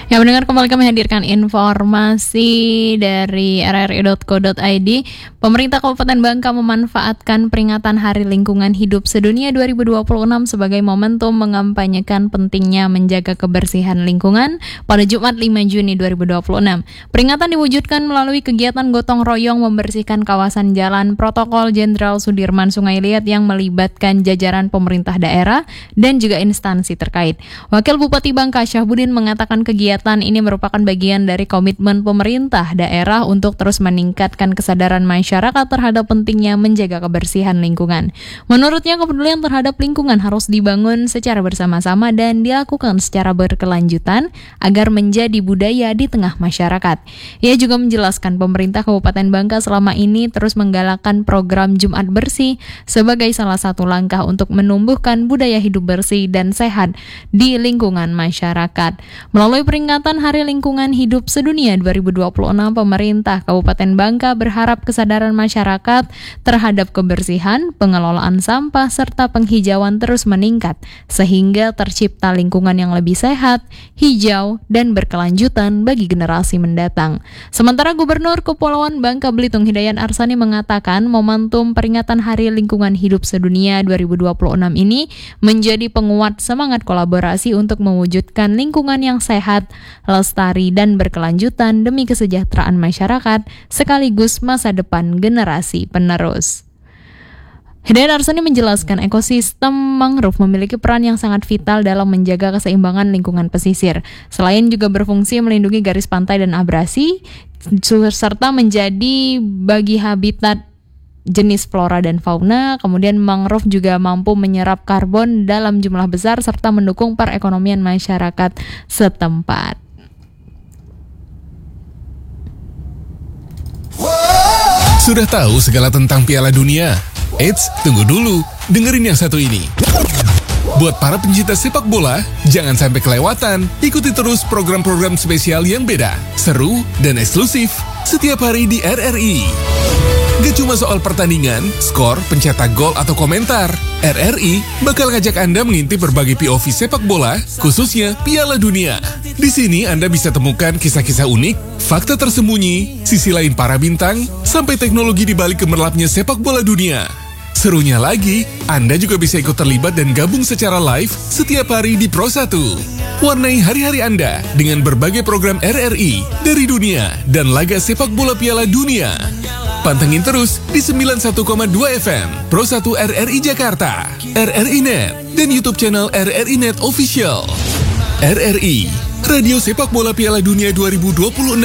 Ya, mendengar kembali kami hadirkan informasi dari rri.co.id. Pemerintah Kabupaten Bangka memanfaatkan peringatan Hari Lingkungan Hidup Sedunia 2026 sebagai momentum mengampanyekan pentingnya menjaga kebersihan lingkungan pada Jumat 5 Juni 2026. Peringatan diwujudkan melalui kegiatan gotong royong membersihkan kawasan jalan Protokol Jenderal Sudirman Sungai Liat yang melibatkan jajaran pemerintah daerah dan juga instansi terkait. Wakil Bupati Bangka Syahbudin mengatakan kegiatan ini merupakan bagian dari komitmen pemerintah daerah untuk terus meningkatkan kesadaran masyarakat terhadap pentingnya menjaga kebersihan lingkungan. Menurutnya, kepedulian terhadap lingkungan harus dibangun secara bersama-sama dan dilakukan secara berkelanjutan agar menjadi budaya di tengah masyarakat. Ia juga menjelaskan pemerintah Kabupaten Bangka selama ini terus menggalakkan program Jumat Bersih sebagai salah satu langkah untuk menumbuhkan budaya hidup bersih dan sehat di lingkungan masyarakat. Melalui peringatan Hari Lingkungan Hidup Sedunia 2026, pemerintah Kabupaten Bangka berharap kesadaran masyarakat terhadap kebersihan, pengelolaan sampah, serta penghijauan terus meningkat, sehingga tercipta lingkungan yang lebih sehat, hijau, dan berkelanjutan bagi generasi mendatang. Sementara Gubernur Kepulauan Bangka Belitung Hidayat Arsani mengatakan momentum peringatan Hari Lingkungan Hidup Sedunia 2026 ini menjadi penguat semangat kolaborasi untuk mewujudkan lingkungan yang sehat, lestari, dan berkelanjutan demi kesejahteraan masyarakat sekaligus masa depan generasi penerus. Hidayat Arsani menjelaskan ekosistem mangrove memiliki peran yang sangat vital dalam menjaga keseimbangan lingkungan pesisir. Selain juga berfungsi melindungi garis pantai dan abrasi, serta menjadi bagi habitat jenis flora dan fauna. Kemudian mangrove juga mampu menyerap karbon dalam jumlah besar serta mendukung perekonomian masyarakat setempat. Sudah tahu segala tentang Piala Dunia? Eits, tunggu dulu, dengerin yang satu ini. Buat para pencinta sepak bola, jangan sampai kelewatan. Ikuti terus program-program spesial yang beda, seru, dan eksklusif setiap hari di RRI. Gak cuma soal pertandingan, skor, pencetak gol, atau komentar. RRI bakal ngajak Anda mengintip berbagai POV sepak bola, khususnya Piala Dunia. Di sini Anda bisa temukan kisah-kisah unik, fakta tersembunyi, sisi lain para bintang, sampai teknologi di balik gemerlapnya sepak bola dunia. Serunya lagi, Anda juga bisa ikut terlibat dan gabung secara live setiap hari di Pro 1. Warnai hari-hari Anda dengan berbagai program RRI dari dunia dan laga sepak bola Piala Dunia. Pantengin terus di 91,2 FM, Pro 1 RRI Jakarta, RRI Net, dan YouTube channel RRI Net Official. RRI, Radio Sepak Bola Piala Dunia 2026